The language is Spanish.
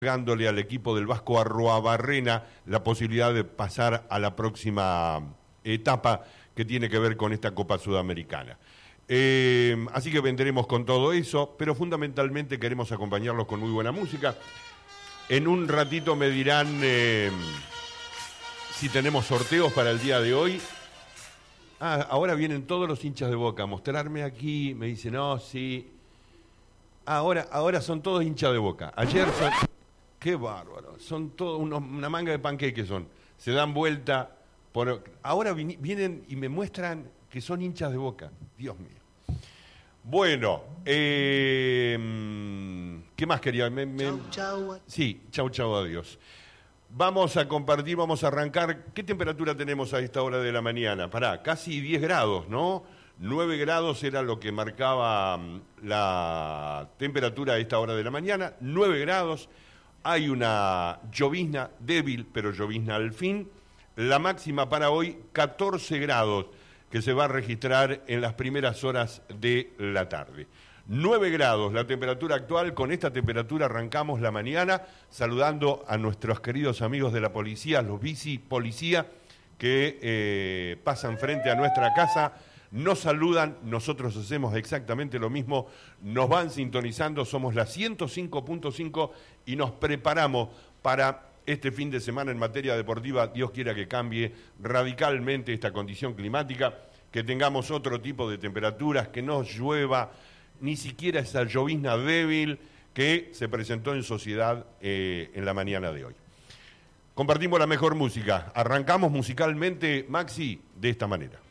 dándole al equipo del Vasco Arruabarrena la posibilidad de pasar a la próxima etapa que tiene que ver con esta Copa Sudamericana. Así que vendremos con todo eso, pero fundamentalmente queremos acompañarlos con muy buena música. En un ratito me dirán si tenemos sorteos para el día de hoy. Ahora vienen todos los hinchas de Boca a mostrarme aquí, me dicen, no, sí. Ahora son todos hinchas de Boca. Ayer son... Qué bárbaro, son todos una manga de panqueques son. Se dan vuelta. Ahora vienen y me muestran que son hinchas de Boca. Dios mío. Bueno, ¿qué más quería? Chau. Sí, chau, adiós. Vamos a compartir, vamos a arrancar. ¿Qué temperatura tenemos a esta hora de la mañana? Casi 10 grados, ¿no? 9 grados era lo que marcaba la temperatura a esta hora de la mañana. 9 grados. Hay una llovizna débil, pero llovizna al fin. La máxima para hoy, 14 grados, que se va a registrar en las primeras horas de la tarde. 9 grados la temperatura actual. Con esta temperatura arrancamos la mañana, saludando a nuestros queridos amigos de la policía, los bici policía, que pasan frente a nuestra casa. Nos saludan, nosotros hacemos exactamente lo mismo, nos van sintonizando, somos la 105.5 y nos preparamos para este fin de semana en materia deportiva. Dios quiera que cambie radicalmente esta condición climática, que tengamos otro tipo de temperaturas, que no llueva, ni siquiera esa llovizna débil que se presentó en sociedad en la mañana de hoy. Compartimos la mejor música, arrancamos musicalmente, Maxi, de esta manera.